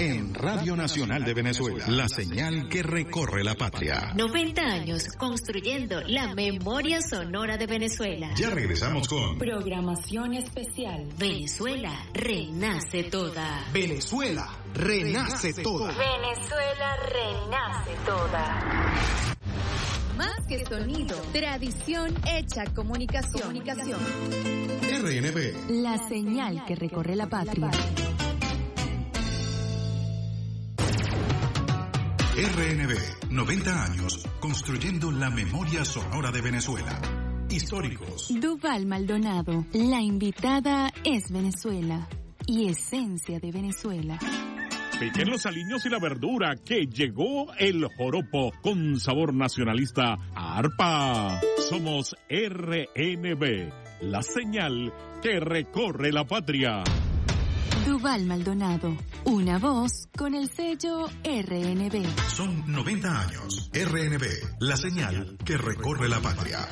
en Radio Nacional de Venezuela, la señal que recorre la patria. 90 años construyendo la memoria sonora de Venezuela. Ya regresamos con programación especial. Venezuela renace toda. Venezuela renace toda. Venezuela renace toda. Más que sonido, tradición hecha comunicación. RNB, la señal que recorre la patria. RNB, 90 años construyendo la memoria sonora de Venezuela. Históricos. Duval Maldonado, la invitada es Venezuela y esencia de Venezuela. Piquen los aliños y la verdura, que llegó el joropo con sabor nacionalista a arpa. Somos RNB, la señal que recorre la patria. Duval Maldonado, una voz con el sello RNB. Son 90 años. RNB, la señal que recorre la patria.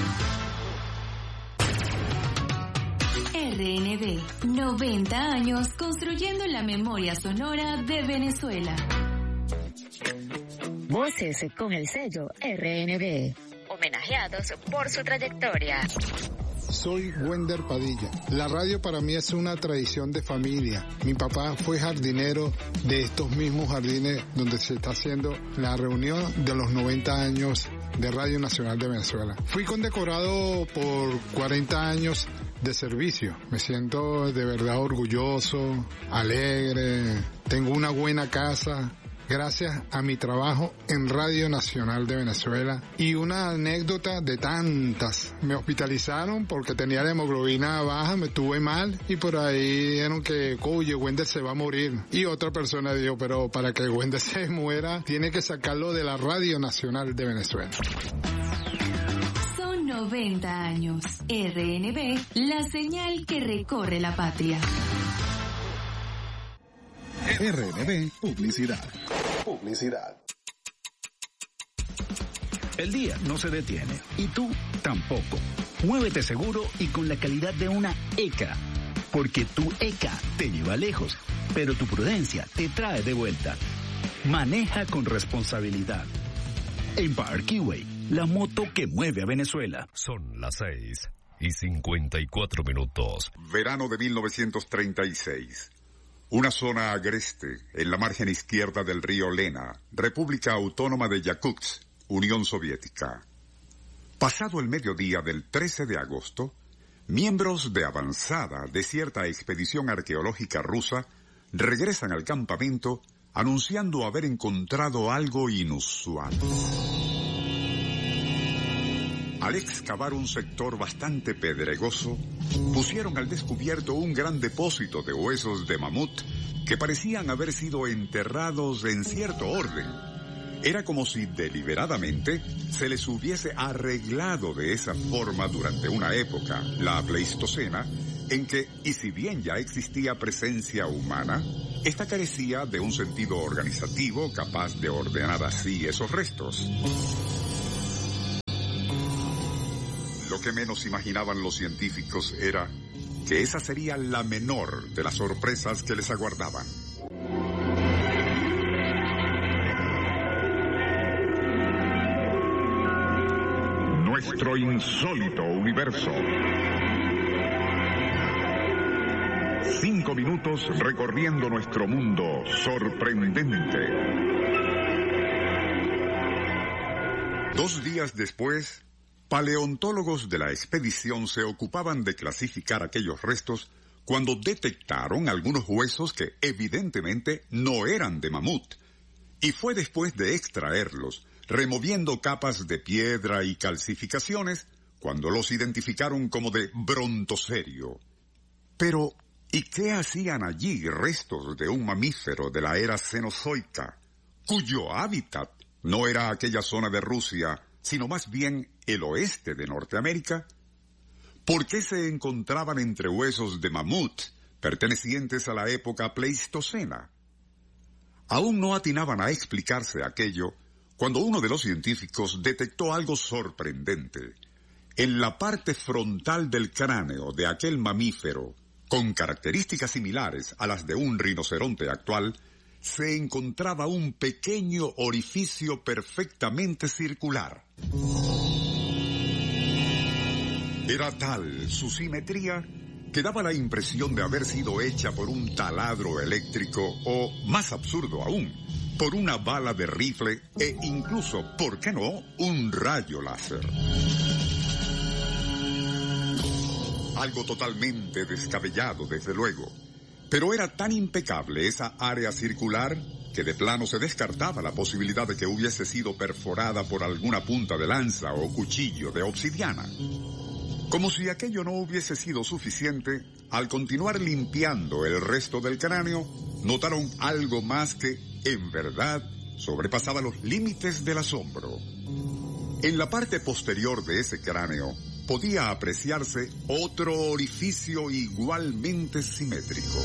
RNB, 90 años construyendo la memoria sonora de Venezuela. Voces con el sello RNB, homenajeados por su trayectoria. Soy Wender Padilla. La radio para mí es una tradición de familia. Mi papá fue jardinero de estos mismos jardines donde se está haciendo la reunión de los 90 años de Radio Nacional de Venezuela. Fui condecorado por 40 años de servicio. Me siento de verdad orgulloso, alegre, tengo una buena casa, gracias a mi trabajo en Radio Nacional de Venezuela. Y una anécdota de tantas. Me hospitalizaron porque tenía la hemoglobina baja, me tuve mal y por ahí dijeron que, oye, Wender se va a morir. Y otra persona dijo, pero para que Wender se muera, tiene que sacarlo de la Radio Nacional de Venezuela. 90 años. RNB, la señal que recorre la patria. RNB, publicidad. El día no se detiene y tú tampoco. Muévete seguro y con la calidad de una ECA. Porque tu ECA te lleva lejos, pero tu prudencia te trae de vuelta. Maneja con responsabilidad. Empire Keyway, la moto que mueve a Venezuela. Son las 6:54. Verano de 1936. Una zona agreste en la margen izquierda del río Lena, República Autónoma de Yakutsk, Unión Soviética. Pasado el mediodía del 13 de agosto, miembros de avanzada de cierta expedición arqueológica rusa regresan al campamento anunciando haber encontrado algo inusual. Al excavar un sector bastante pedregoso, pusieron al descubierto un gran depósito de huesos de mamut que parecían haber sido enterrados en cierto orden. Era como si deliberadamente se les hubiese arreglado de esa forma durante una época, la Pleistocena, en que, y si bien ya existía presencia humana, esta carecía de un sentido organizativo capaz de ordenar así esos restos. Lo que menos imaginaban los científicos era que esa sería la menor de las sorpresas que les aguardaban. Nuestro insólito universo. 5 minutos recorriendo nuestro mundo sorprendente. 2 días después, paleontólogos de la expedición se ocupaban de clasificar aquellos restos cuando detectaron algunos huesos que evidentemente no eran de mamut. Y fue después de extraerlos, removiendo capas de piedra y calcificaciones, cuando los identificaron como de Brontocerio. Pero, ¿y qué hacían allí restos de un mamífero de la era cenozoica, cuyo hábitat no era aquella zona de Rusia, sino más bien el oeste de Norteamérica? ¿Por qué se encontraban entre huesos de mamut pertenecientes a la época pleistocena? Aún no atinaban a explicarse aquello cuando uno de los científicos detectó algo sorprendente. En la parte frontal del cráneo de aquel mamífero, con características similares a las de un rinoceronte actual, se encontraba un pequeño orificio perfectamente circular. Era tal su simetría que daba la impresión de haber sido hecha por un taladro eléctrico o, más absurdo aún, por una bala de rifle e incluso, ¿por qué no?, un rayo láser. Algo totalmente descabellado, desde luego. Pero era tan impecable esa área circular que de plano se descartaba la posibilidad de que hubiese sido perforada por alguna punta de lanza o cuchillo de obsidiana. Como si aquello no hubiese sido suficiente, al continuar limpiando el resto del cráneo, notaron algo más que, en verdad, sobrepasaba los límites del asombro. En la parte posterior de ese cráneo podía apreciarse otro orificio igualmente simétrico.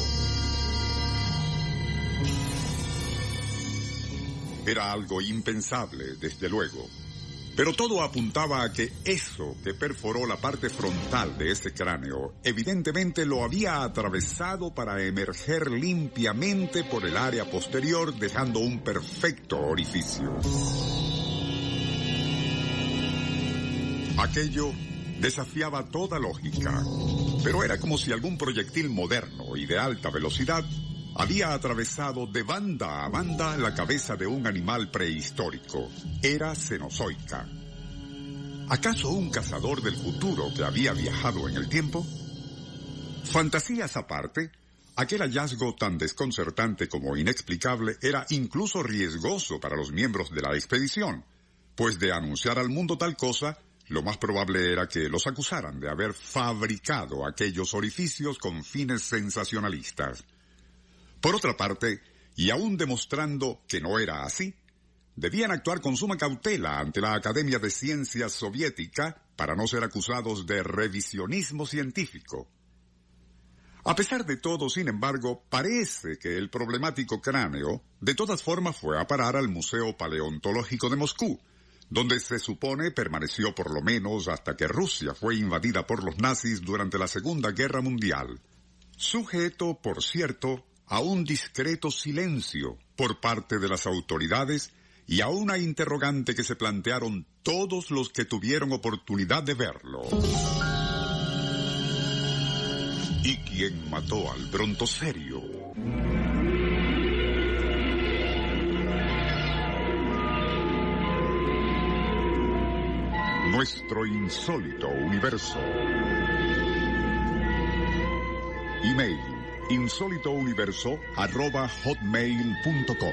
Era algo impensable, desde luego. Pero todo apuntaba a que eso que perforó la parte frontal de ese cráneo evidentemente lo había atravesado para emerger limpiamente por el área posterior, dejando un perfecto orificio. Aquello desafiaba toda lógica, pero era como si algún proyectil moderno y de alta velocidad había atravesado de banda a banda la cabeza de un animal prehistórico. Era cenozoica. ¿Acaso un cazador del futuro que había viajado en el tiempo? Fantasías aparte, aquel hallazgo tan desconcertante como inexplicable era incluso riesgoso para los miembros de la expedición, pues de anunciar al mundo tal cosa, lo más probable era que los acusaran de haber fabricado aquellos orificios con fines sensacionalistas. Por otra parte, y aún demostrando que no era así, debían actuar con suma cautela ante la Academia de Ciencias Soviética para no ser acusados de revisionismo científico. A pesar de todo, sin embargo, parece que el problemático cráneo de todas formas fue a parar al Museo Paleontológico de Moscú, donde se supone permaneció por lo menos hasta que Rusia fue invadida por los nazis durante la Segunda Guerra Mundial, sujeto, por cierto, a un discreto silencio por parte de las autoridades y a una interrogante que se plantearon todos los que tuvieron oportunidad de verlo. ¿Y quién mató al brontocerio? Nuestro insólito universo. Email: insólitouniverso@hotmail.com.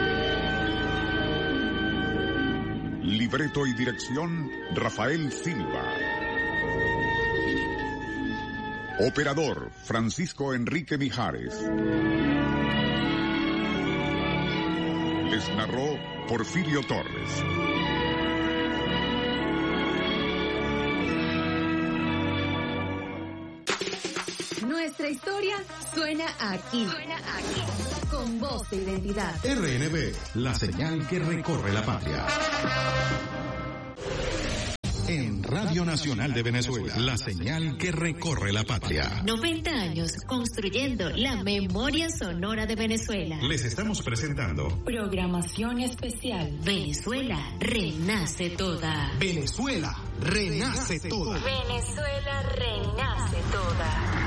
Libreto y dirección: Rafael Silva. Operador: Francisco Enrique Mijares. Les narró Porfirio Torres. Nuestra historia suena aquí. Con voz de identidad. RNB, la señal que recorre la patria. En Radio Nacional de Venezuela, la señal que recorre la patria. 90 años construyendo la memoria sonora de Venezuela. Les estamos presentando Programación especial. Venezuela renace toda. Venezuela renace toda. Venezuela renace toda.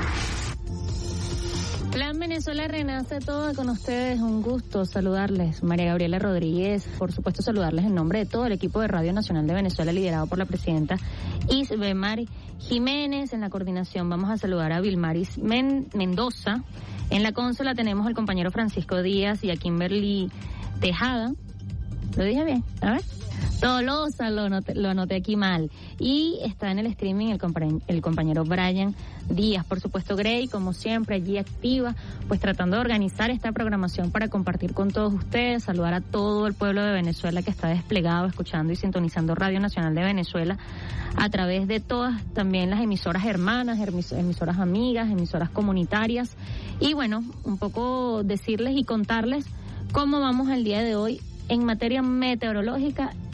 Plan Venezuela renace toda con ustedes, un gusto saludarles. María Gabriela Rodríguez, por supuesto saludarles en nombre de todo el equipo de Radio Nacional de Venezuela liderado por la presidenta Isbemar Jiménez. En la coordinación vamos a saludar a Vilmaris Mendoza. En la consola tenemos al compañero Francisco Díaz y a Kimberly Tejada. ¿Lo dije bien? A ver. Tolosa, lo anoté aquí mal. Y está en el streaming el compañero Brian Díaz. Por supuesto, Grey, como siempre, allí activa, pues tratando de organizar esta programación para compartir con todos ustedes, saludar a todo el pueblo de Venezuela que está desplegado, escuchando y sintonizando Radio Nacional de Venezuela a través de todas también las emisoras hermanas, emisoras amigas, emisoras comunitarias. Y bueno, un poco decirles y contarles cómo vamos el día de hoy en materia meteorológica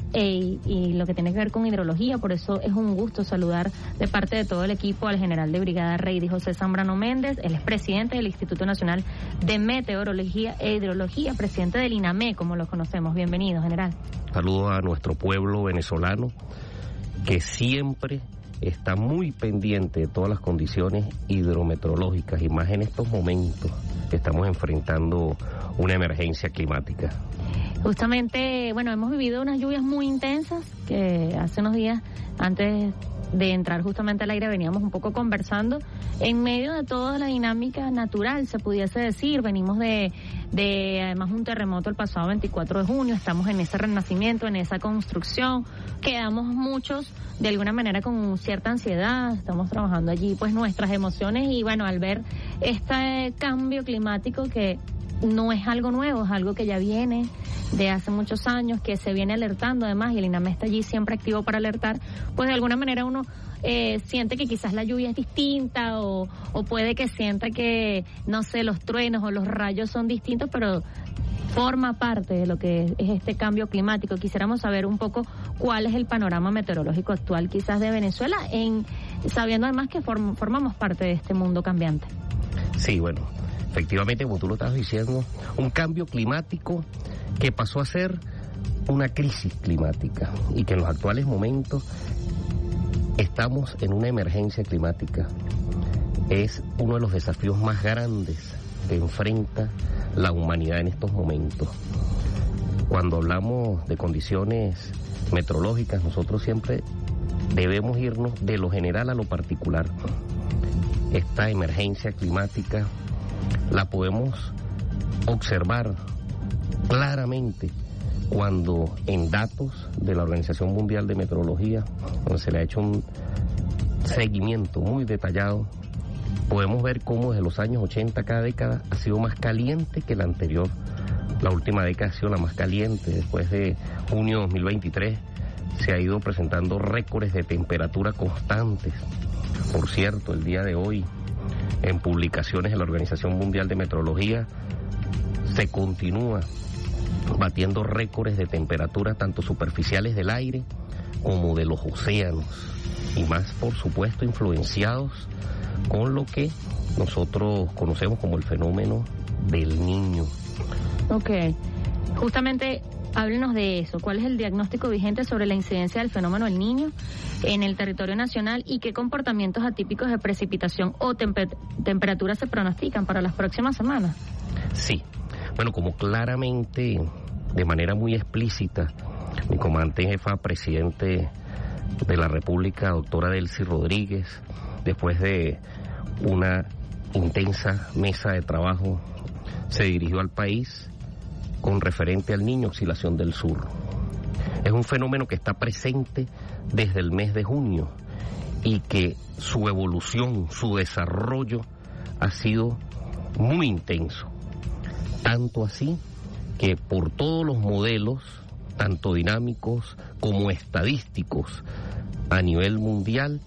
y lo que tiene que ver con hidrología. Por eso es un gusto saludar de parte de todo el equipo al general de brigada Reidy José Zambrano Méndez. Él es presidente del Instituto Nacional de Meteorología e Hidrología, presidente del INAME, como lo conocemos. Bienvenido, general. Saludos a nuestro pueblo venezolano, que siempre está muy pendiente de todas las condiciones hidrometeorológicas, y más en estos momentos que estamos enfrentando una emergencia climática. Justamente, bueno, hemos vivido unas lluvias muy intensas que hace unos días, antes de entrar justamente al aire, veníamos un poco conversando en medio de toda la dinámica natural, se pudiese decir. Venimos de además un terremoto el pasado 24 de junio, estamos en ese renacimiento, en esa construcción, quedamos muchos de alguna manera con cierta ansiedad, estamos trabajando allí pues nuestras emociones, y bueno, al ver este cambio climático que no es algo nuevo, es algo que ya viene de hace muchos años, que se viene alertando además, y el INAME está allí siempre activo para alertar, pues de alguna manera uno siente que quizás la lluvia es distinta, o puede que sienta que, no sé, los truenos o los rayos son distintos, pero forma parte de lo que es este cambio climático. Quisiéramos saber un poco cuál es el panorama meteorológico actual quizás de Venezuela, sabiendo además que formamos parte de este mundo cambiante. Sí, bueno, efectivamente, como tú lo estabas diciendo, un cambio climático que pasó a ser una crisis climática, y que en los actuales momentos estamos en una emergencia climática. Es uno de los desafíos más grandes que enfrenta la humanidad en estos momentos. Cuando hablamos de condiciones meteorológicas, nosotros siempre debemos irnos de lo general a lo particular. Esta emergencia climática la podemos observar claramente cuando en datos de la Organización Mundial de Meteorología, donde se le ha hecho un seguimiento muy detallado, podemos ver cómo desde los años 80 cada década ha sido más caliente que la anterior. La última década ha sido la más caliente. Después de junio de 2023 se ha ido presentando récords de temperatura constantes. Por cierto, el día de hoy, en publicaciones de la Organización Mundial de Meteorología, se continúa batiendo récords de temperatura tanto superficiales del aire como de los océanos, y más por supuesto influenciados con lo que nosotros conocemos como el fenómeno del Niño. Ok, justamente háblenos de eso. ¿Cuál es el diagnóstico vigente sobre la incidencia del fenómeno del Niño en el territorio nacional, y qué comportamientos atípicos de precipitación o temperatura se pronostican para las próximas semanas? Sí, bueno, como claramente, de manera muy explícita, mi comandante en jefa, presidente de la República, doctora Delcy Rodríguez, después de una intensa mesa de trabajo, se dirigió al país con referente al Niño Oscilación del Sur. Es un fenómeno que está presente desde el mes de junio, y que su evolución, su desarrollo ha sido muy intenso. Tanto así que por todos los modelos, tanto dinámicos como estadísticos a nivel mundial,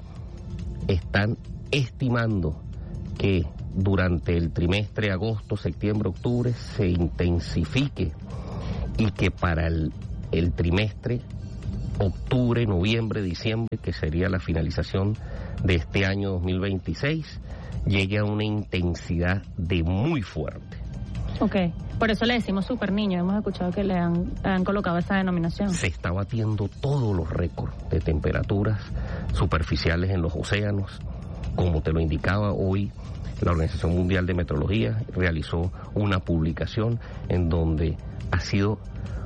están estimando que durante el trimestre agosto, septiembre, octubre se intensifique, y que para el trimestre octubre, noviembre, diciembre, que sería la finalización de este año 2026, llegue a una intensidad de muy fuerte. Ok, por eso le decimos Super Niño, hemos escuchado que le han colocado esa denominación. Se está batiendo todos los récords de temperaturas superficiales en los océanos. Como te lo indicaba hoy, la Organización Mundial de Meteorología realizó una publicación en donde ha sido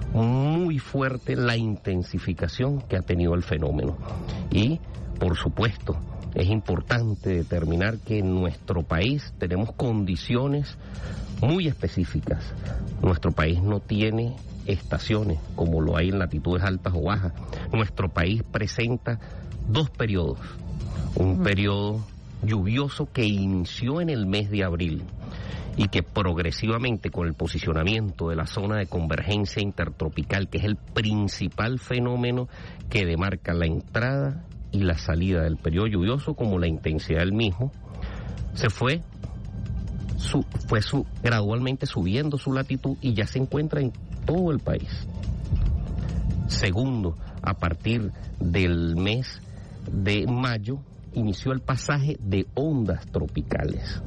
muy fuerte la intensificación que ha tenido el fenómeno. Y, por supuesto, es importante determinar que en nuestro país tenemos condiciones muy específicas. Nuestro país no tiene estaciones como lo hay en latitudes altas o bajas. Nuestro país presenta dos periodos. Un periodo lluvioso que inició en el mes de abril y que progresivamente, con el posicionamiento de la zona de convergencia intertropical, que es el principal fenómeno que demarca la entrada y la salida del periodo lluvioso como la intensidad del mismo, se fue gradualmente subiendo su latitud y ya se encuentra en todo el país. Segundo, a partir del mes de mayo, inició el pasaje de ondas tropicales.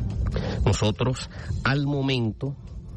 Nosotros, al momento,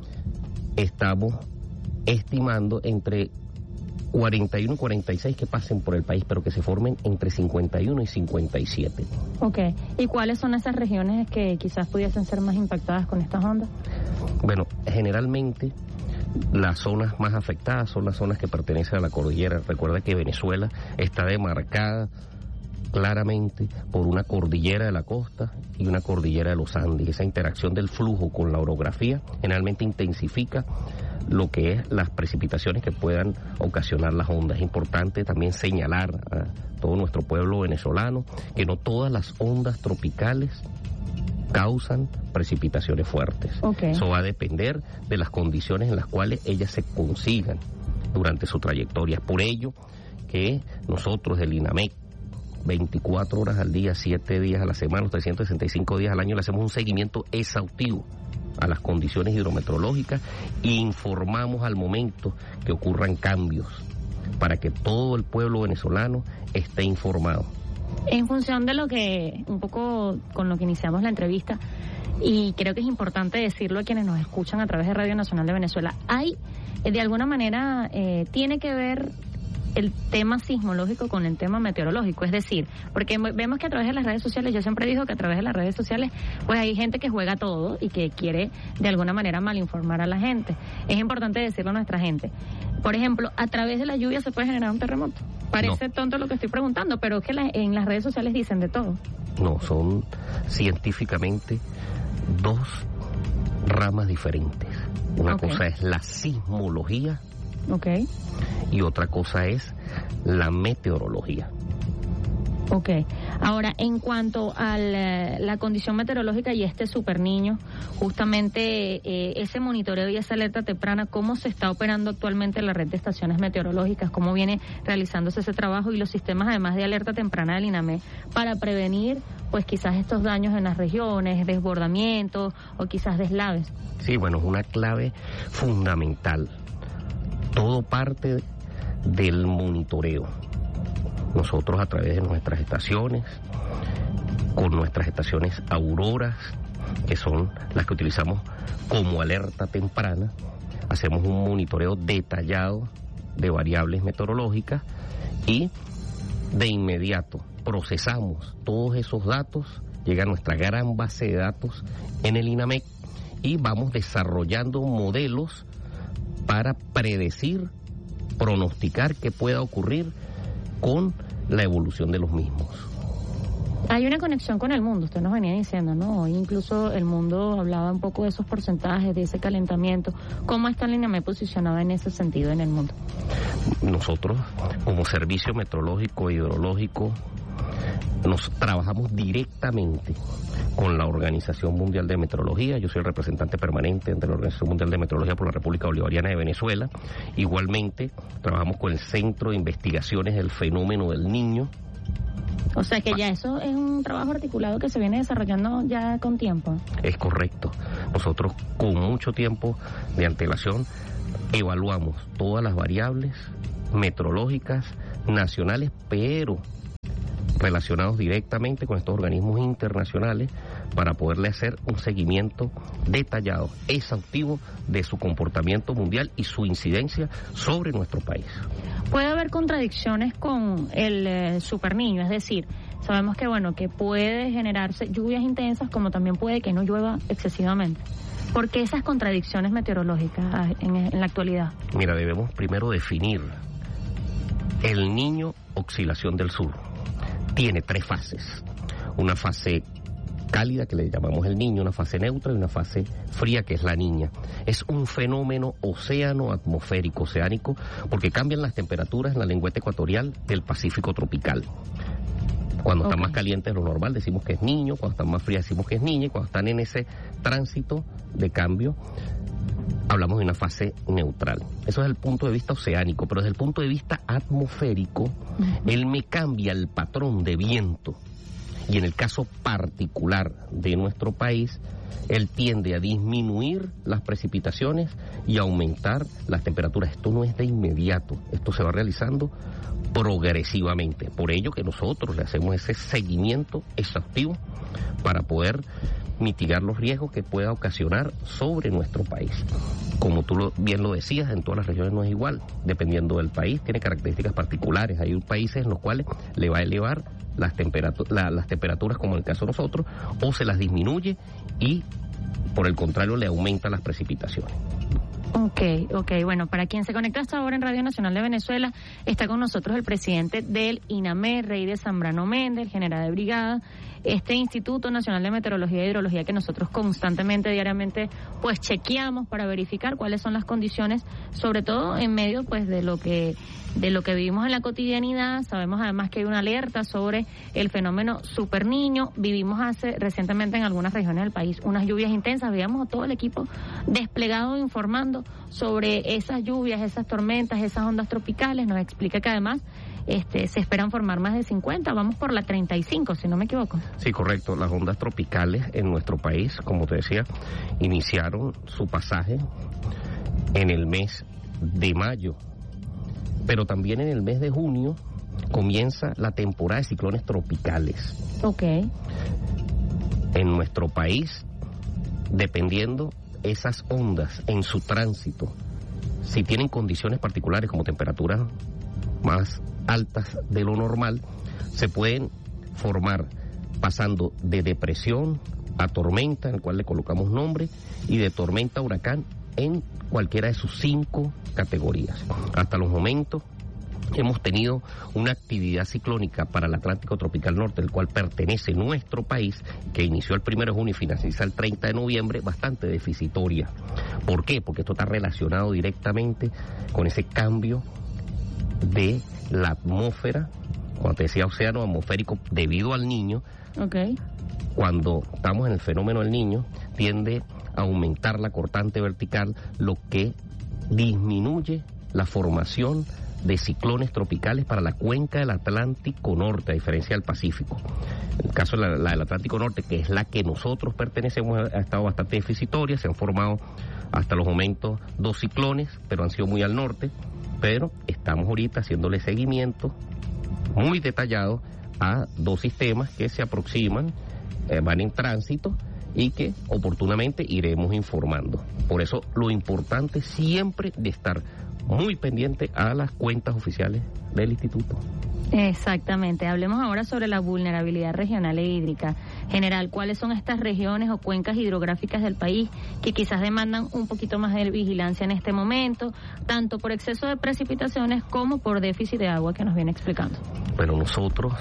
estamos estimando entre 41 y 46 que pasen por el país, pero que se formen entre 51 y 57. Ok. ¿Y cuáles son esas regiones que quizás pudiesen ser más impactadas con estas ondas? Bueno, generalmente las zonas más afectadas son las zonas que pertenecen a la cordillera. Recuerda que Venezuela está demarcada claramente por una cordillera de la costa y una cordillera de los Andes. Esa interacción del flujo con la orografía generalmente intensifica lo que es las precipitaciones que puedan ocasionar las ondas. Es importante también señalar a todo nuestro pueblo venezolano que no todas las ondas tropicales causan precipitaciones fuertes. Okay. Eso va a depender de las condiciones en las cuales ellas se consigan durante su trayectoria. Es por ello que nosotros del INAMEC, 24 horas al día, 7 días a la semana, 365 días al año, le hacemos un seguimiento exhaustivo a las condiciones hidrometeorológicas e informamos al momento que ocurran cambios para que todo el pueblo venezolano esté informado. En función de lo que, un poco con lo que iniciamos la entrevista, y creo que es importante decirlo a quienes nos escuchan a través de Radio Nacional de Venezuela, hay, de alguna manera, tiene que ver el tema sismológico con el tema meteorológico, es decir, porque vemos que a través de las redes sociales, yo siempre digo que a través de las redes sociales, pues hay gente que juega todo y que quiere de alguna manera malinformar a la gente. Es importante decirlo a nuestra gente. Por ejemplo, a través de la lluvia se puede generar un terremoto. Parece tonto lo que estoy preguntando, pero es que en las redes sociales dicen de todo. No, son científicamente dos ramas diferentes. Una cosa es la sismología. Okay. Y otra cosa es la meteorología. Ok. Ahora, en cuanto a la condición meteorológica y este super niño, justamente ese monitoreo y esa alerta temprana, ¿cómo se está operando actualmente la red de estaciones meteorológicas? ¿Cómo viene realizándose ese trabajo y los sistemas, además de alerta temprana del INAME, para prevenir, pues quizás estos daños en las regiones, desbordamientos o quizás deslaves? Sí, bueno, es una clave fundamental. Todo parte del monitoreo. Nosotros a través de nuestras estaciones, con nuestras estaciones auroras, que son las que utilizamos como alerta temprana, hacemos un monitoreo detallado de variables meteorológicas y de inmediato procesamos todos esos datos, llega a nuestra gran base de datos en el INAMEC y vamos desarrollando modelos para predecir, pronosticar qué pueda ocurrir con la evolución de los mismos. Hay una conexión con el mundo, usted nos venía diciendo, ¿no? Incluso el mundo hablaba un poco de esos porcentajes, de ese calentamiento. ¿Cómo está el INAME posicionado en ese sentido en el mundo? Nosotros, como Servicio Meteorológico e Hidrológico, nos trabajamos directamente con la Organización Mundial de Meteorología. Yo soy el representante permanente ante la Organización Mundial de Meteorología por la República Bolivariana de Venezuela. Igualmente, trabajamos con el Centro de Investigaciones del Fenómeno del Niño. O sea que ya eso es un trabajo articulado que se viene desarrollando ya con tiempo. Es correcto. Nosotros con mucho tiempo de antelación evaluamos todas las variables meteorológicas nacionales, pero relacionados directamente con estos organismos internacionales para poderle hacer un seguimiento detallado, exhaustivo de su comportamiento mundial y su incidencia sobre nuestro país. Puede haber contradicciones con el super niño, es decir, sabemos que que puede generarse lluvias intensas como también puede que no llueva excesivamente. ¿Por qué esas contradicciones meteorológicas en la actualidad? Mira, debemos primero definir el Niño Oscilación del Sur. Tiene 3 fases. Una fase cálida, que le llamamos el Niño, una fase neutra y una fase fría, que es la Niña. Es un fenómeno océano-atmosférico, oceánico, porque cambian las temperaturas en la lengüeta ecuatorial del Pacífico tropical. Cuando están más calientes de lo normal decimos que es Niño, cuando están más frías decimos que es Niña, y cuando están en ese tránsito de cambio hablamos de una fase neutral. Eso es el punto de vista oceánico, pero desde el punto de vista atmosférico, él me cambia el patrón de viento Y en el caso particular de nuestro país, él tiende a disminuir las precipitaciones y aumentar las temperaturas. Esto no es de inmediato, esto se va realizando progresivamente. Por ello que nosotros le hacemos ese seguimiento exhaustivo para poder mitigar los riesgos que pueda ocasionar sobre nuestro país. Como tú bien lo decías, en todas las regiones no es igual, dependiendo del país, tiene características particulares. Hay países en los cuales le va a elevar las temperaturas, como en el caso de nosotros, o se las disminuye y, por el contrario, le aumenta las precipitaciones. Ok, bueno, para quien se conecta hasta ahora en Radio Nacional de Venezuela, está con nosotros el presidente del INAME, Rey de Zambrano Méndez, general de brigada, este Instituto Nacional de Meteorología y Hidrología que nosotros constantemente, diariamente, pues chequeamos para verificar cuáles son las condiciones, sobre todo en medio, pues, de lo que vivimos en la cotidianidad. Sabemos además que hay una alerta sobre el fenómeno Super Niño. Vivimos recientemente en algunas regiones del país unas lluvias intensas. Veíamos a todo el equipo desplegado informando sobre esas lluvias, esas tormentas, esas ondas tropicales. Nos explica que además se esperan formar más de 50, vamos por la 35, si no me equivoco. Sí, correcto. Las ondas tropicales en nuestro país, como te decía, iniciaron su pasaje en el mes de mayo, pero también en el mes de junio comienza la temporada de ciclones tropicales. Ok. En nuestro país, dependiendo esas ondas en su tránsito, si tienen condiciones particulares como temperaturas más altas de lo normal, se pueden formar pasando de depresión a tormenta, en el cual le colocamos nombre, y de tormenta a huracán en cualquiera de sus 5 categorías. Hasta los momentos hemos tenido una actividad ciclónica para el Atlántico Tropical Norte, el cual pertenece nuestro país, que inició el 1 de junio y finaliza el 30 de noviembre, bastante deficitoria. ¿Por qué? Porque esto está relacionado directamente con ese cambio de la atmósfera, cuando te decía océano atmosférico, debido al Niño. Okay. Cuando estamos en el fenómeno del Niño, tiende a aumentar la cortante vertical, lo que disminuye la formación de ciclones tropicales para la cuenca del Atlántico Norte, a diferencia del Pacífico. En el caso de la del Atlántico Norte, que es la que nosotros pertenecemos, ha estado bastante deficitoria. Se han formado hasta los momentos 2 ciclones, pero han sido muy al norte. Pero estamos ahorita haciéndole seguimiento muy detallado a 2 sistemas que se aproximan, van en tránsito y que oportunamente iremos informando. Por eso lo importante siempre de estar muy pendiente a las cuentas oficiales del instituto. Exactamente. Hablemos ahora sobre la vulnerabilidad regional e hídrica. General, ¿cuáles son estas regiones o cuencas hidrográficas del país que quizás demandan un poquito más de vigilancia en este momento, tanto por exceso de precipitaciones como por déficit de agua que nos viene explicando? Bueno, nosotros,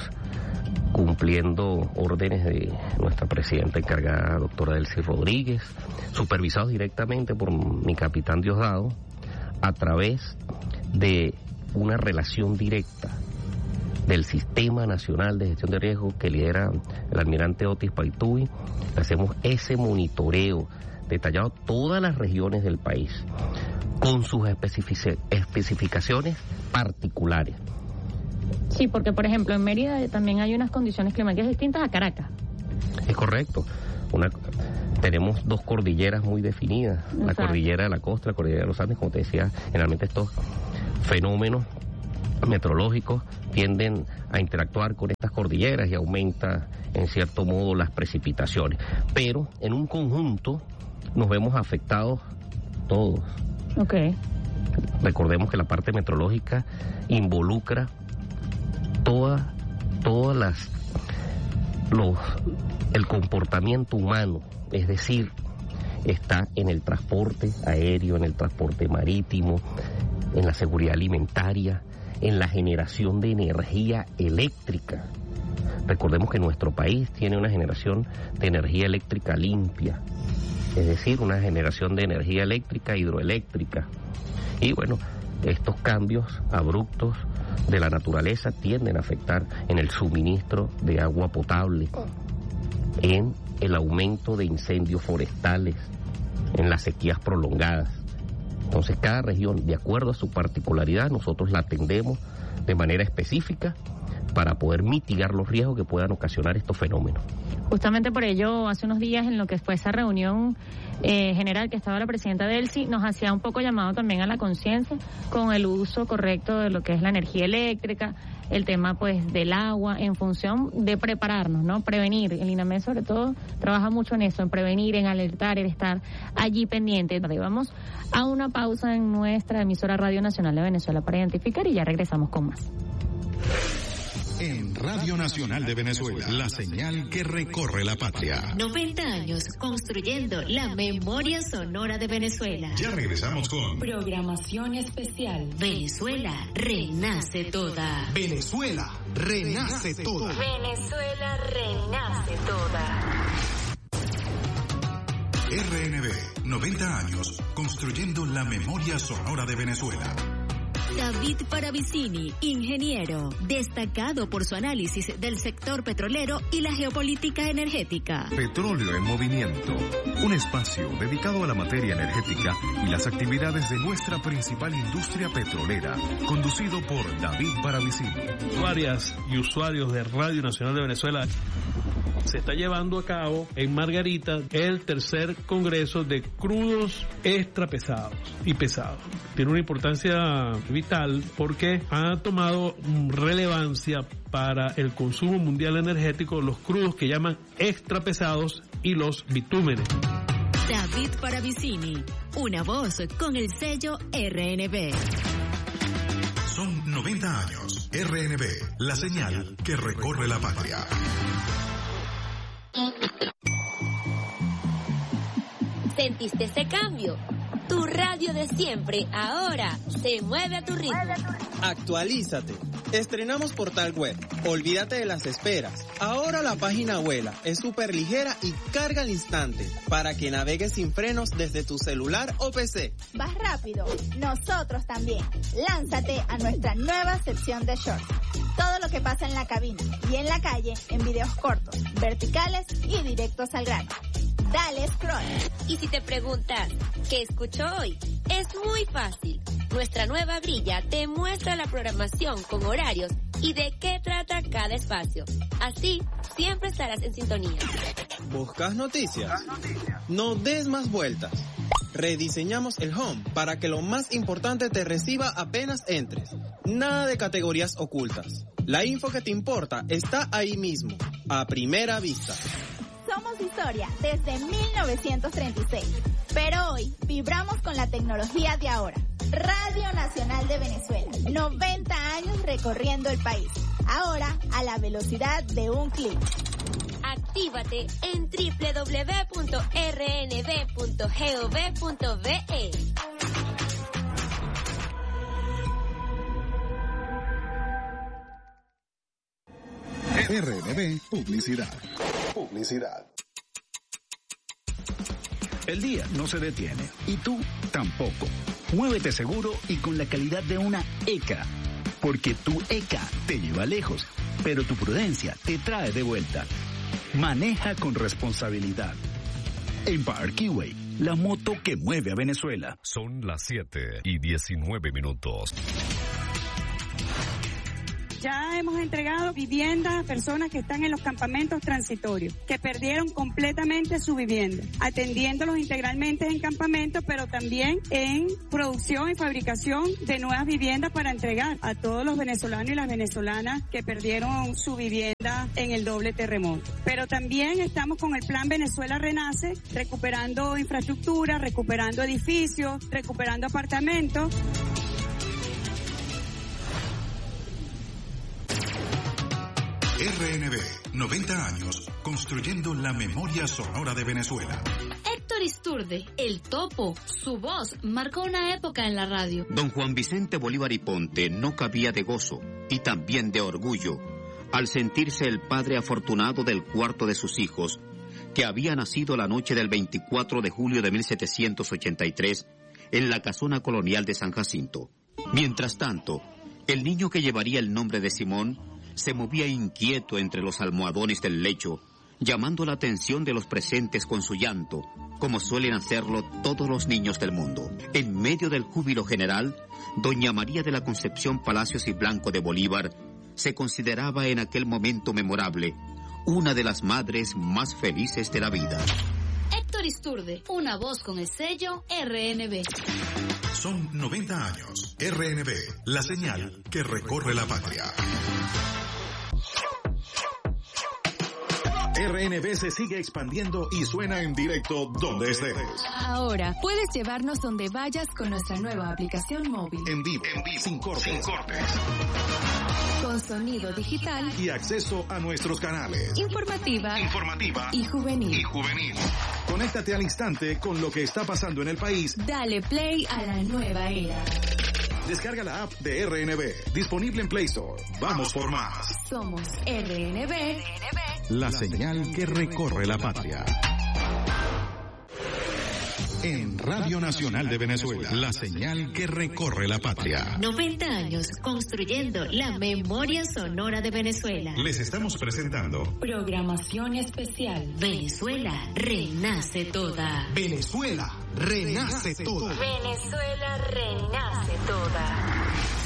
cumpliendo órdenes de nuestra presidenta encargada, doctora Delcy Rodríguez, supervisados directamente por mi capitán Diosdado, a través de una relación directa del Sistema Nacional de Gestión de Riesgo que lidera el almirante Otis Paituy, hacemos ese monitoreo detallado a todas las regiones del país, con sus especificaciones particulares. Sí, porque por ejemplo en Mérida también hay unas condiciones climáticas distintas a Caracas. Es correcto. Tenemos 2 cordilleras muy definidas. Exacto. La cordillera de la costa, la cordillera de los Andes. Como te decía, generalmente estos fenómenos meteorológicos tienden a interactuar con estas cordilleras y aumenta en cierto modo las precipitaciones. Pero en un conjunto nos vemos afectados todos. Okay. Recordemos que la parte meteorológica involucra el comportamiento humano, es decir, está en el transporte aéreo, en el transporte marítimo, en la seguridad alimentaria, en la generación de energía eléctrica. Recordemos que nuestro país tiene una generación de energía eléctrica limpia, es decir, una generación de energía eléctrica hidroeléctrica. Y bueno, estos cambios abruptos de la naturaleza tienden a afectar en el suministro de agua potable, en el aumento de incendios forestales, en las sequías prolongadas. Entonces, cada región, de acuerdo a su particularidad, nosotros la atendemos de manera específica para poder mitigar los riesgos que puedan ocasionar estos fenómenos. Justamente por ello, hace unos días en lo que fue esa reunión general que estaba la presidenta Delcy, nos hacía un poco llamado también a la conciencia con el uso correcto de lo que es la energía eléctrica, el tema pues del agua, en función de prepararnos, ¿no? Prevenir. El INAMED sobre todo trabaja mucho en eso, en prevenir, en alertar, en estar allí pendiente. Vamos a una pausa en nuestra emisora Radio Nacional de Venezuela para identificar y ya regresamos con más. En Radio Nacional de Venezuela, la señal que recorre la patria. 90 años construyendo la memoria sonora de Venezuela. Ya regresamos con Programación especial. Venezuela renace toda. Venezuela renace toda. Venezuela renace toda. RNB, 90 años construyendo la memoria sonora de Venezuela. David Paravicini, ingeniero, destacado por su análisis del sector petrolero y la geopolítica energética. Petróleo en Movimiento, un espacio dedicado a la materia energética y las actividades de nuestra principal industria petrolera, conducido por David Paravicini. Usuarias y usuarios de Radio Nacional de Venezuela, se está llevando a cabo en Margarita el tercer congreso de crudos extra pesados y pesados. Tiene una importancia vital porque ha tomado relevancia para el consumo mundial energético los crudos que llaman extra pesados y los bitúmenes. David Paravicini, una voz con el sello RNB. Son 90 años. RNB, la señal que recorre la patria. ¿Sentiste ese cambio? Tu radio de siempre ahora se mueve a tu ritmo. Actualízate. Estrenamos portal web. Olvídate de las esperas. Ahora la página vuela, es súper ligera y carga al instante para que navegues sin frenos desde tu celular o PC. Vas rápido. Nosotros también. Lánzate a nuestra nueva sección de shorts. Todo lo que pasa en la cabina y en la calle en videos cortos, verticales y directos al grano. Dale scroll. Y si te preguntas, ¿qué escucho hoy? Es muy fácil. Nuestra nueva grilla te muestra la programación con horarios y de qué trata cada espacio. Así, siempre estarás en sintonía. ¿Buscas noticias? No des más vueltas. Rediseñamos el home para que lo más importante te reciba apenas entres. Nada de categorías ocultas. La info que te importa está ahí mismo, a primera vista. Somos historia desde 1936, pero hoy vibramos con la tecnología de ahora. Radio Nacional de Venezuela, 90 años recorriendo el país, ahora a la velocidad de un clic. Actívate en www.rnb.gov.be. RNB Publicidad. El día no se detiene y tú tampoco. Muévete seguro y con la calidad de una ECA. Porque tu ECA te lleva lejos, pero tu prudencia te trae de vuelta. Maneja con responsabilidad. Empire Keyway, la moto que mueve a Venezuela. Son las 7:19. Ya hemos entregado viviendas a personas que están en los campamentos transitorios, que perdieron completamente su vivienda, atendiéndolos integralmente en campamentos, pero también en producción y fabricación de nuevas viviendas para entregar a todos los venezolanos y las venezolanas que perdieron su vivienda en el doble terremoto. Pero también estamos con el Plan Venezuela Renace, recuperando infraestructura, recuperando edificios, recuperando apartamentos. RNB, 90 años construyendo la memoria sonora de Venezuela. Héctor Isturde, el Topo, su voz marcó una época en la radio. Don Juan Vicente Bolívar y Ponte no cabía de gozo y también de orgullo al sentirse el padre afortunado del cuarto de sus hijos, que había nacido la noche del 24 de julio de 1783 en la casona colonial de San Jacinto. Mientras tanto, el niño que llevaría el nombre de Simón se movía inquieto entre los almohadones del lecho, llamando la atención de los presentes con su llanto, como suelen hacerlo todos los niños del mundo. En medio del júbilo general, doña María de la Concepción Palacios y Blanco de Bolívar se consideraba en aquel momento memorable una de las madres más felices de la vida. Héctor Isturde, una voz con el sello RNB. Son 90 años. RNB, la señal que recorre la patria. RNB se sigue expandiendo y suena en directo donde estés. Ahora puedes llevarnos donde vayas con nuestra nueva aplicación móvil. En vivo, sin cortes. Con sonido digital y acceso a nuestros canales. Informativa y juvenil. Conéctate al instante con lo que está pasando en el país. Dale play a la nueva era. Descarga la app de RNB, disponible en Play Store. Vamos por más. Somos RNB, la señal que recorre la patria. En Radio Nacional de Venezuela, la señal que recorre la patria. 90 años construyendo la memoria sonora de Venezuela. Les estamos presentando programación especial. Venezuela renace toda. Venezuela renace toda. Venezuela renace toda.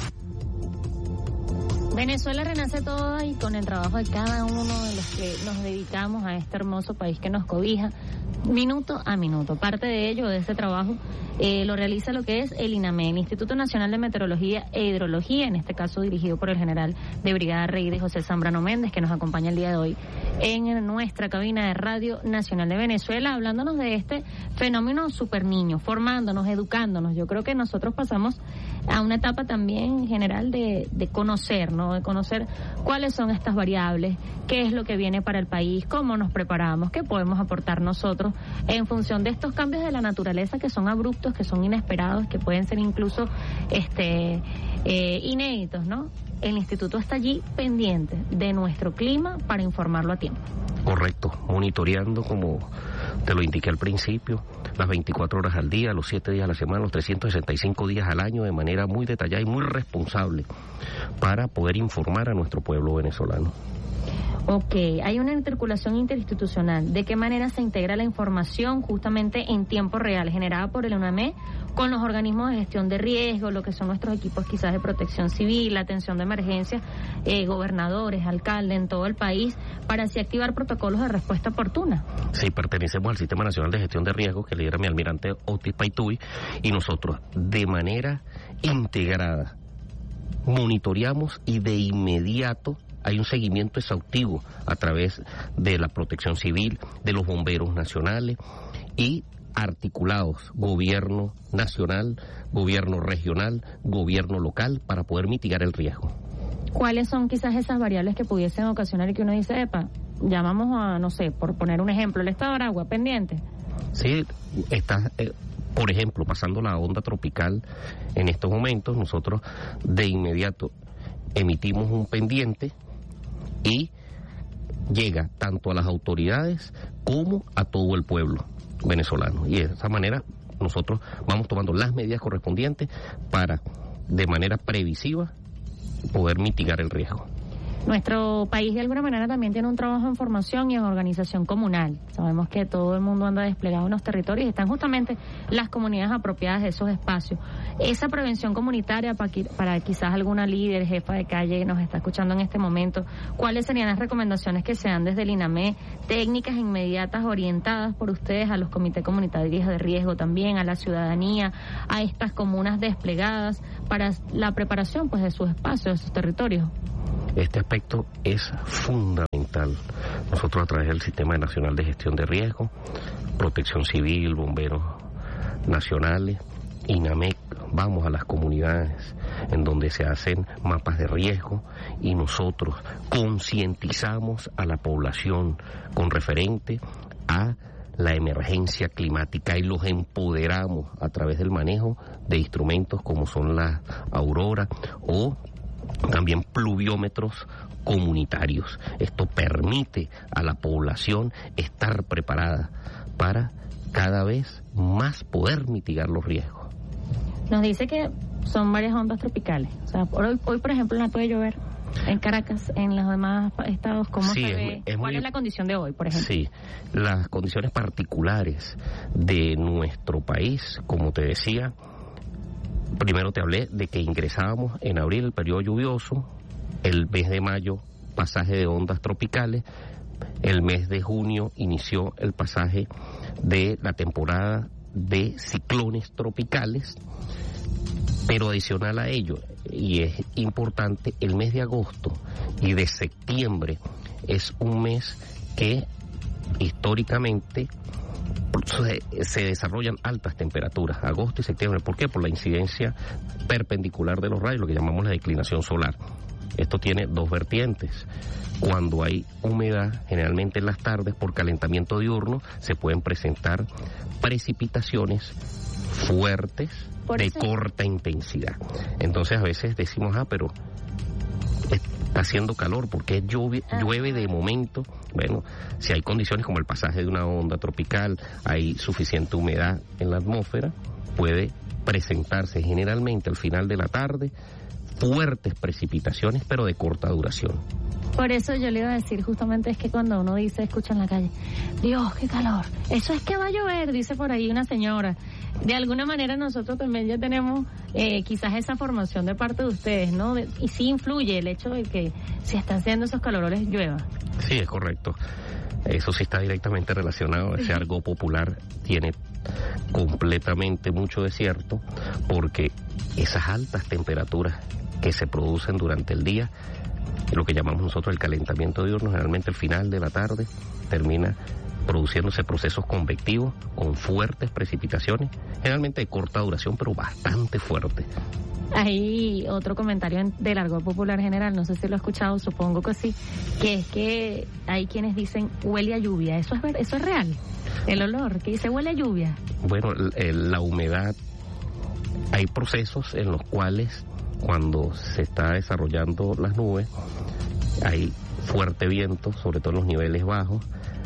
Venezuela renace toda, y con el trabajo de cada uno de los que nos dedicamos a este hermoso país que nos cobija, minuto a minuto. Parte de ello, de este trabajo, lo realiza lo que es el INAME, el Instituto Nacional de Meteorología e Hidrología, en este caso dirigido por el general de brigada Reyes José Zambrano Méndez, que nos acompaña el día de hoy en nuestra cabina de Radio Nacional de Venezuela, hablándonos de este fenómeno super niño, formándonos, educándonos. Yo creo que nosotros pasamos a una etapa también general de conocer, ¿no? De conocer cuáles son estas variables, qué es lo que viene para el país, cómo nos preparamos, qué podemos aportar nosotros en función de estos cambios de la naturaleza que son abruptos, que son inesperados, que pueden ser incluso inéditos, ¿no? El instituto está allí pendiente de nuestro clima para informarlo a tiempo. Correcto, monitoreando, como te lo indiqué al principio, las 24 horas al día, los 7 días a la semana, los 365 días al año, de manera muy detallada y muy responsable, para poder informar a nuestro pueblo venezolano. Ok, hay una interculación interinstitucional. ¿De qué manera se integra la información justamente en tiempo real, generada por el UNAME, con los organismos de gestión de riesgo, lo que son nuestros equipos quizás de protección civil, atención de emergencia, gobernadores, alcaldes en todo el país, para así activar protocolos de respuesta oportuna? Sí, pertenecemos al Sistema Nacional de Gestión de Riesgo, que lidera mi almirante Otis Paituy, y nosotros, de manera integrada, monitoreamos y de inmediato hay un seguimiento exhaustivo a través de la protección civil, de los bomberos nacionales y articulados, gobierno nacional, gobierno regional, gobierno local, para poder mitigar el riesgo. ¿Cuáles son quizás esas variables que pudiesen ocasionar y que uno dice, epa, llamamos a, no sé, por poner un ejemplo, el estado de Aragua, pendiente? Sí, está... por ejemplo, pasando la onda tropical en estos momentos, nosotros de inmediato emitimos un pendiente y llega tanto a las autoridades como a todo el pueblo venezolano. Y de esa manera nosotros vamos tomando las medidas correspondientes para, de manera previsiva, poder mitigar el riesgo. Nuestro país de alguna manera también tiene un trabajo en formación y en organización comunal. Sabemos que todo el mundo anda desplegado en los territorios y están justamente las comunidades apropiadas de esos espacios. Esa prevención comunitaria para quizás alguna líder, jefa de calle que nos está escuchando en este momento, ¿cuáles serían las recomendaciones que se dan desde el INAME? Técnicas inmediatas orientadas por ustedes a los comités comunitarios de riesgo también, a la ciudadanía, a estas comunas desplegadas para la preparación pues de sus espacios, de sus territorios. Este aspecto es fundamental. Nosotros, a través del Sistema Nacional de Gestión de Riesgo, Protección Civil, Bomberos Nacionales, INAMEC, vamos a las comunidades en donde se hacen mapas de riesgo y nosotros concientizamos a la población con referente a la emergencia climática y los empoderamos a través del manejo de instrumentos como son las auroras o también pluviómetros comunitarios. Esto permite a la población estar preparada para cada vez más poder mitigar los riesgos. Nos dice que son varias ondas tropicales. O sea, hoy por ejemplo, no puede llover en Caracas, en los demás estados. ¿Cómo se ve? ¿Cuál es la condición de hoy, por ejemplo? Sí, las condiciones particulares de nuestro país, como te decía, primero te hablé de que ingresábamos en abril, el periodo lluvioso, El mes de mayo, pasaje de ondas tropicales. El mes de junio inició el pasaje de la temporada de ciclones tropicales, pero adicional a ello, y es importante, el mes de agosto y de septiembre es un mes que históricamente se desarrollan altas temperaturas, agosto y septiembre. ¿Por qué? Por la incidencia perpendicular de los rayos, lo que llamamos la declinación solar. Esto tiene dos vertientes. Cuando hay humedad, generalmente en las tardes, por calentamiento diurno, se pueden presentar precipitaciones fuertes de corta intensidad. Entonces a veces decimos, pero está haciendo calor, porque llueve de momento. Bueno, si hay condiciones como el pasaje de una onda tropical, hay suficiente humedad en la atmósfera, puede presentarse generalmente al final de la tarde fuertes precipitaciones, pero de corta duración. Por eso yo le iba a decir justamente, es que cuando uno dice, escucha en la calle, Dios, qué calor, eso es que va a llover, dice por ahí una señora. De alguna manera nosotros también ya tenemos quizás esa formación de parte de ustedes, ¿no? Y sí influye el hecho de que si están haciendo esos calorones llueva. Sí, es correcto. Eso sí está directamente relacionado. Ese argot popular tiene completamente mucho de cierto, porque esas altas temperaturas que se producen durante el día, lo que llamamos nosotros el calentamiento diurno, generalmente al final de la tarde termina produciéndose procesos convectivos con fuertes precipitaciones, generalmente de corta duración, pero bastante fuertes. Hay otro comentario del argot popular general, no sé si lo he escuchado, supongo que sí, que es que hay quienes dicen huele a lluvia. ¿Eso es real? El olor, que dice huele a lluvia. Bueno, la humedad, hay procesos en los cuales cuando se está desarrollando las nubes hay fuerte viento, sobre todo en los niveles bajos,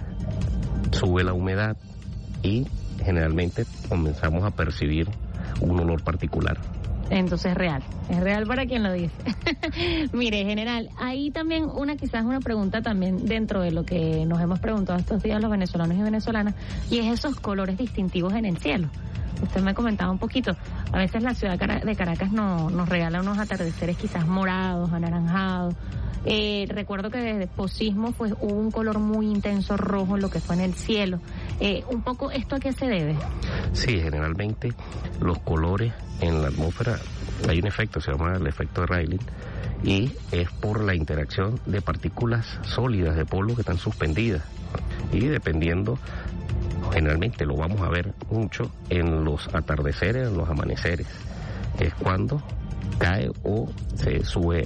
sube la humedad y generalmente comenzamos a percibir un olor particular. Entonces es real para quien lo dice. Mire, general, ahí también quizás una pregunta también dentro de lo que nos hemos preguntado estos días los venezolanos y venezolanas, y es esos colores distintivos en el cielo. Usted me comentaba un poquito, a veces la ciudad de Caracas nos regala unos atardeceres quizás morados, anaranjados. Recuerdo que desde posismo hubo un color muy intenso rojo en lo que fue en el cielo. Un poco, ¿esto a qué se debe? Sí, generalmente los colores en la atmósfera, hay un efecto, se llama el efecto de Rayleigh, y es por la interacción de partículas sólidas de polvo que están suspendidas. Y dependiendo, generalmente lo vamos a ver mucho en los atardeceres, en los amaneceres, es cuando cae o se sube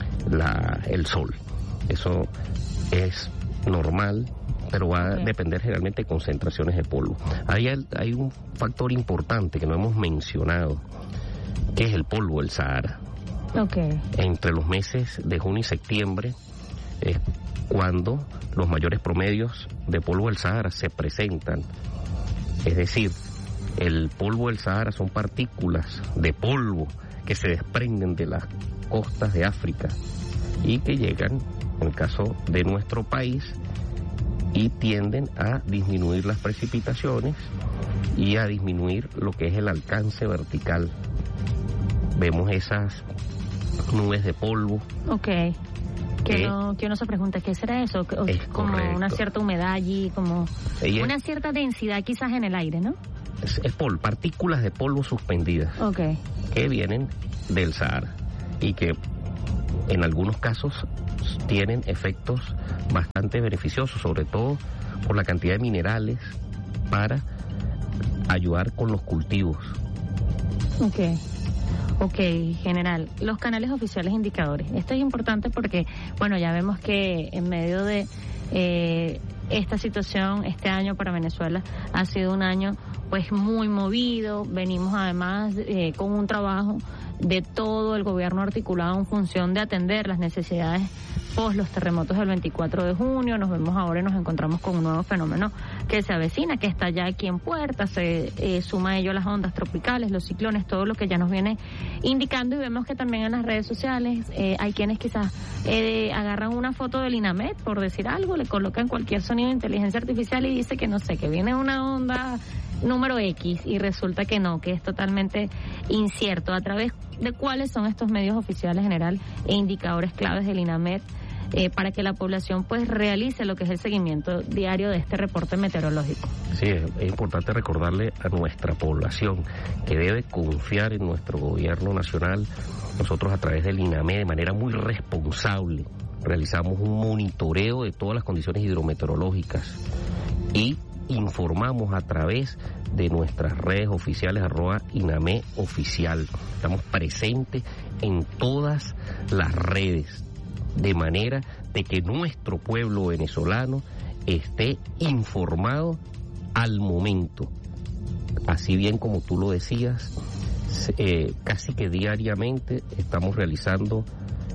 el sol. Eso es normal, pero va a depender generalmente de concentraciones de polvo. Hay un factor importante que no hemos mencionado, que es el polvo del Sahara. Entre los meses de junio y septiembre es cuando los mayores promedios de polvo del Sahara se presentan. Es decir, el polvo del Sahara son partículas de polvo que se desprenden de las costas de África y que llegan, en el caso de nuestro país, y tienden a disminuir las precipitaciones y a disminuir lo que es el alcance vertical. Vemos esas nubes de polvo. Que uno se pregunta, ¿qué será eso? Es como correcto. Una cierta humedad allí, como una cierta densidad quizás en el aire, ¿no? Es partículas de polvo suspendidas que vienen del Sahara y que en algunos casos tienen efectos bastante beneficiosos, sobre todo por la cantidad de minerales para ayudar con los cultivos. Ok, general, los canales oficiales indicadores. Esto es importante porque, bueno, ya vemos que en medio de esta situación, este año para Venezuela ha sido un año pues muy movido. Venimos además con un trabajo de todo el gobierno articulado en función de atender las necesidades post los terremotos del 24 de junio. Nos vemos ahora y nos encontramos con un nuevo fenómeno que se avecina, que está ya aquí en puerta. Se suma a ello las ondas tropicales, los ciclones, todo lo que ya nos viene indicando, y vemos que también en las redes sociales hay quienes quizás agarran una foto del INAMED, por decir algo, le colocan cualquier sonido de inteligencia artificial y dice que no sé, que viene una onda número X y resulta que no, que es totalmente incierto. ¿A través de cuáles son estos medios oficiales general e indicadores claves del INAMED para que la población pues realice lo que es el seguimiento diario de este reporte meteorológico? Sí, es importante recordarle a nuestra población que debe confiar en nuestro gobierno nacional. Nosotros a través del INAMED de manera muy responsable realizamos un monitoreo de todas las condiciones hidrometeorológicas y informamos a través de nuestras redes oficiales @INAMEDoficial. Estamos presentes en todas las redes, de manera de que nuestro pueblo venezolano esté informado al momento. Así bien como tú lo decías, casi que diariamente estamos realizando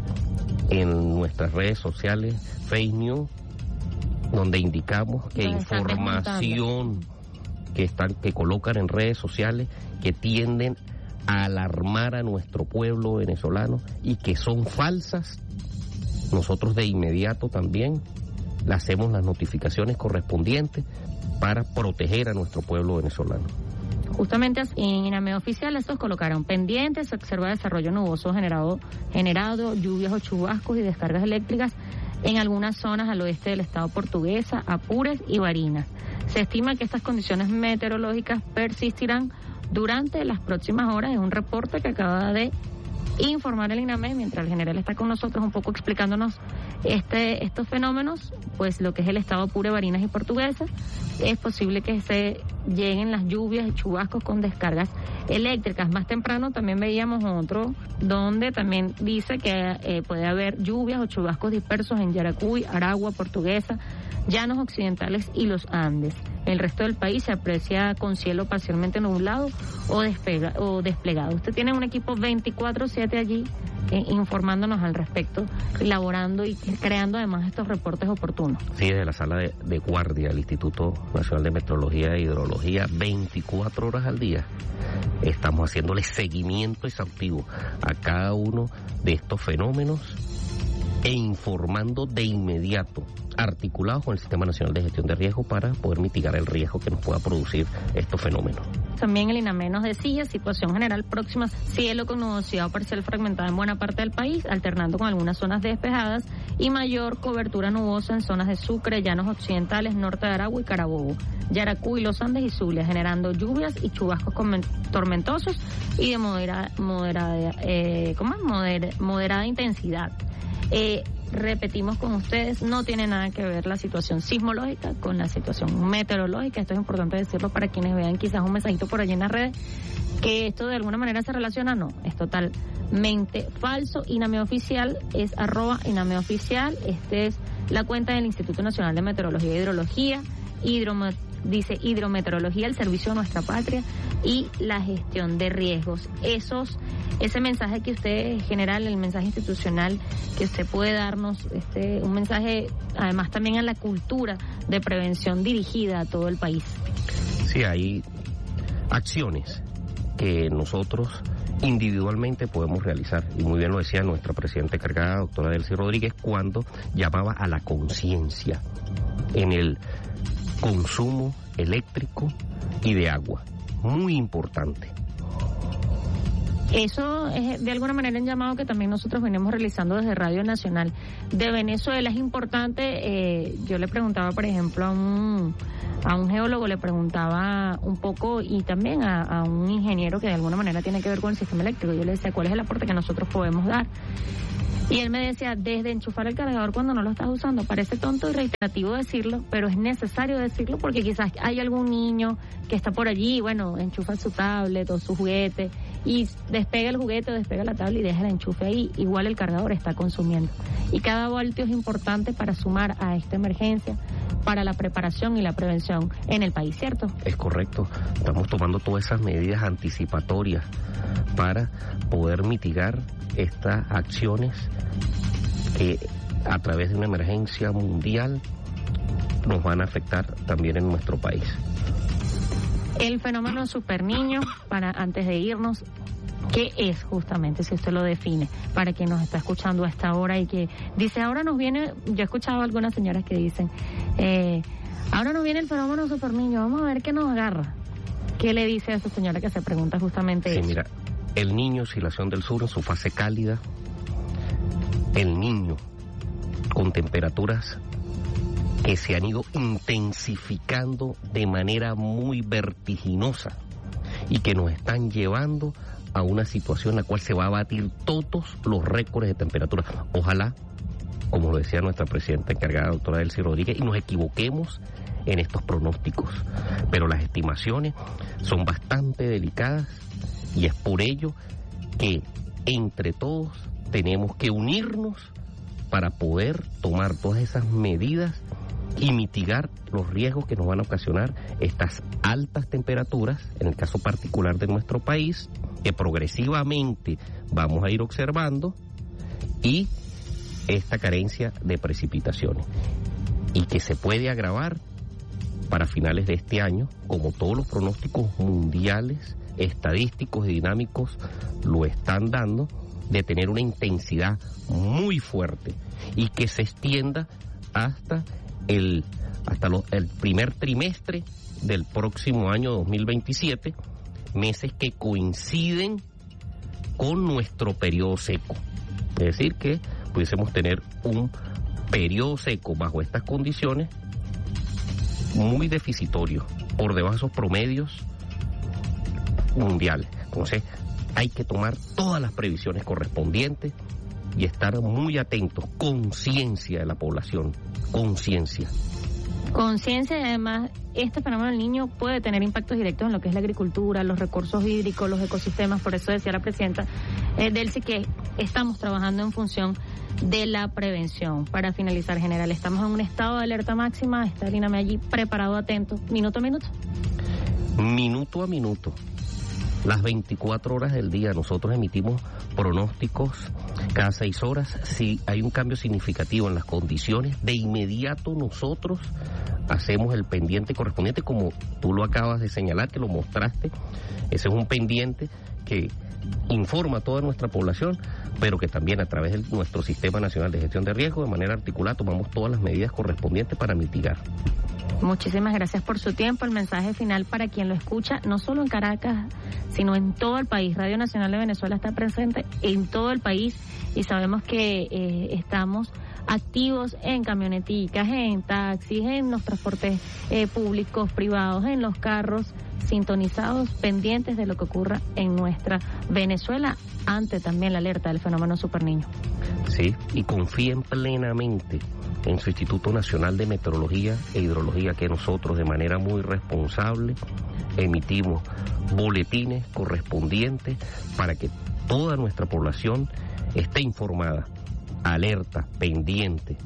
en nuestras redes sociales fake news, donde indicamos que información que colocan en redes sociales que tienden a alarmar a nuestro pueblo venezolano y que son falsas, nosotros de inmediato también le hacemos las notificaciones correspondientes para proteger a nuestro pueblo venezolano. Justamente en INAMED oficial estos colocaron pendientes, se observa desarrollo nuboso generado, lluvias o chubascos y descargas eléctricas en algunas zonas al oeste del estado Portuguesa, Apures y Barinas. Se estima que estas condiciones meteorológicas persistirán durante las próximas horas. Es un reporte que acaba de informar el INAMED, mientras el general está con nosotros un poco explicándonos estos fenómenos, pues lo que es el estado Apure, Barinas y Portuguesa. Es posible que se lleguen las lluvias y chubascos con descargas eléctricas. Más temprano también veíamos otro donde también dice que puede haber lluvias o chubascos dispersos en Yaracuy, Aragua, Portuguesa, Llanos Occidentales y los Andes. El resto del país se aprecia con cielo parcialmente nublado o desplegado. Usted tiene un equipo 24/7 allí informándonos al respecto, elaborando y creando además estos reportes oportunos. Sí, desde la sala de guardia del Instituto Nacional de Meteorología e Hidrología, 24 horas al día. Estamos haciéndole seguimiento exhaustivo a cada uno de estos fenómenos e informando de inmediato, articulados con el Sistema Nacional de Gestión de Riesgo para poder mitigar el riesgo que nos pueda producir estos fenómenos. También el INAMED nos decía, situación general próxima, cielo con nubosidad parcial fragmentada en buena parte del país, alternando con algunas zonas despejadas y mayor cobertura nubosa en zonas de Sucre, Llanos Occidentales, norte de Aragua y Carabobo, Yaracuy, Los Andes y Zulia, generando lluvias y chubascos tormentosos y de moderada intensidad. Repetimos con ustedes, no tiene nada que ver la situación sismológica con la situación meteorológica. Esto es importante decirlo para quienes vean quizás un mensajito por allí en las redes que esto de alguna manera se relaciona. No, es totalmente falso. INAMED oficial es @INAMED oficial. Esta es la cuenta del Instituto Nacional de Meteorología e Hidrología. Dice hidrometeorología, el servicio de nuestra patria y la gestión de riesgos. Ese mensaje que usted, general, el mensaje institucional que usted puede darnos, un mensaje además también a la cultura de prevención dirigida a todo el país. Sí, hay acciones que nosotros individualmente podemos realizar, y muy bien lo decía nuestra presidenta encargada, doctora Delcy Rodríguez, cuando llamaba a la conciencia en el consumo eléctrico y de agua. Muy importante. Eso es de alguna manera un llamado que también nosotros venimos realizando desde Radio Nacional de Venezuela. Es importante, yo le preguntaba, por ejemplo, a un geólogo, le preguntaba un poco, y también a un ingeniero que de alguna manera tiene que ver con el sistema eléctrico. Yo le decía, ¿cuál es el aporte que nosotros podemos dar? Y él me decía, desde enchufar el cargador cuando no lo estás usando. Parece tonto y reiterativo decirlo, pero es necesario decirlo porque quizás hay algún niño que está por allí, bueno, enchufa su tablet o su juguete y despega el juguete o despega la tablet y deja el enchufe ahí. Igual el cargador está consumiendo. Y cada voltio es importante para sumar a esta emergencia, para la preparación y la prevención en el país, ¿cierto? Es correcto. Estamos tomando todas esas medidas anticipatorias para poder mitigar estas acciones que a través de una emergencia mundial nos van a afectar también en nuestro país. El fenómeno Super Niño, antes de irnos, ¿qué es justamente, si usted lo define, para quien nos está escuchando a esta hora y que dice, ahora nos viene, yo he escuchado a algunas señoras que dicen, ahora nos viene el fenómeno Super Niño, vamos a ver qué nos agarra? ¿Qué le dice a esa señora que se pregunta justamente eso? Sí, mira, el Niño, oscilación del sur en su fase cálida, el Niño con temperaturas que se han ido intensificando de manera muy vertiginosa y que nos están llevando a una situación en la cual se va a batir todos los récords de temperatura. Ojalá, como lo decía nuestra presidenta encargada, doctora Delcy Rodríguez, y nos equivoquemos en estos pronósticos, pero las estimaciones son bastante delicadas y es por ello que entre todos tenemos que unirnos para poder tomar todas esas medidas y mitigar los riesgos que nos van a ocasionar estas altas temperaturas, en el caso particular de nuestro país, que progresivamente vamos a ir observando, y esta carencia de precipitaciones, y que se puede agravar para finales de este año, como todos los pronósticos mundiales, estadísticos y dinámicos lo están dando, de tener una intensidad muy fuerte y que se extienda hasta el primer trimestre del próximo año 2027, meses que coinciden con nuestro periodo seco. Es decir, que pudiésemos tener un periodo seco bajo estas condiciones muy deficitorio, por debajo de esos promedios mundiales. Entonces, hay que tomar todas las previsiones correspondientes y estar muy atentos. Conciencia de la población, conciencia. Conciencia, y además este fenómeno del Niño puede tener impactos directos en lo que es la agricultura, los recursos hídricos, los ecosistemas. Por eso decía la presidenta Delcy que estamos trabajando en función de la prevención. Para finalizar, general, estamos en un estado de alerta máxima. Está Líname allí preparado, atento, minuto a minuto. Minuto a minuto. Las 24 horas del día nosotros emitimos pronósticos cada 6 horas. Si hay un cambio significativo en las condiciones, de inmediato nosotros hacemos el pendiente correspondiente, como tú lo acabas de señalar, que lo mostraste. Ese es un pendiente que informa a toda nuestra población, pero que también a través de nuestro Sistema Nacional de Gestión de Riesgo, de manera articulada, tomamos todas las medidas correspondientes para mitigar. Muchísimas gracias por su tiempo. El mensaje final para quien lo escucha, no solo en Caracas, sino en todo el país. Radio Nacional de Venezuela está presente en todo el país y sabemos que estamos activos en camioneticas, en taxis, en los transportes públicos, privados, en los carros, sintonizados, pendientes de lo que ocurra en nuestra Venezuela, ante también la alerta del fenómeno Superniño. Sí, y confíen plenamente en su Instituto Nacional de Meteorología e Hidrología, que nosotros de manera muy responsable emitimos boletines correspondientes para que toda nuestra población esté informada, alerta, pendiente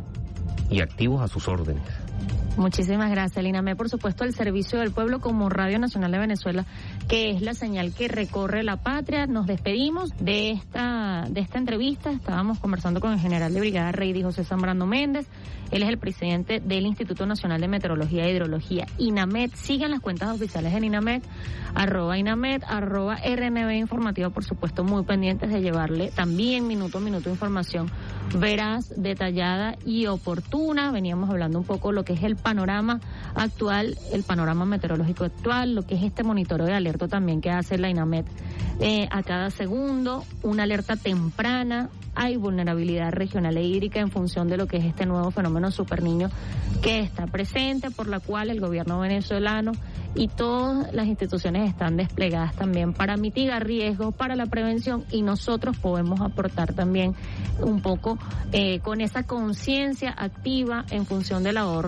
y activos a sus órdenes. Muchísimas gracias, Líname. Por supuesto, el servicio del pueblo como Radio Nacional de Venezuela, que es la señal que recorre la patria. Nos despedimos de esta entrevista. Estábamos conversando con el general de brigada Reidy José Zambrano Méndez. Él es el presidente del Instituto Nacional de Meteorología e Hidrología, INAMED. Sigan las cuentas oficiales en INAMED, @INAMED, @RNB Informativa, por supuesto, muy pendientes de llevarle también minuto a minuto información veraz, detallada y oportuna. Veníamos hablando un poco lo que es el panorama actual, el panorama meteorológico actual, lo que es este monitoreo de alerta también que hace la INAMED a cada segundo, una alerta temprana. Hay vulnerabilidad regional e hídrica en función de lo que es este nuevo fenómeno Superniño que está presente, por la cual el gobierno venezolano y todas las instituciones están desplegadas también para mitigar riesgos, para la prevención, y nosotros podemos aportar también un poco con esa conciencia activa en función del ahorro